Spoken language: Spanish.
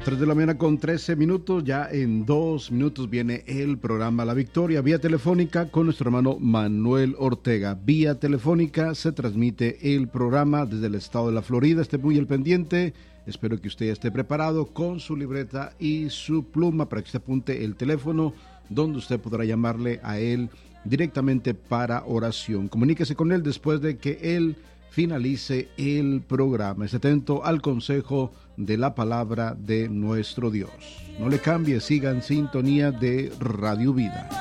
3 de la mañana con 13 minutos, ya en 2 minutos viene el programa La Victoria, vía telefónica con nuestro hermano Manuel Ortega. Vía telefónica se transmite el programa desde el estado de la Florida, esté muy al pendiente, espero que usted esté preparado con su libreta y su pluma para que se apunte el teléfono donde usted podrá llamarle a él directamente para oración. Comuníquese con él después de que él finalice el programa. Esté atento al consejo de la palabra de nuestro Dios. No le cambie, siga en sintonía de Radio Vida.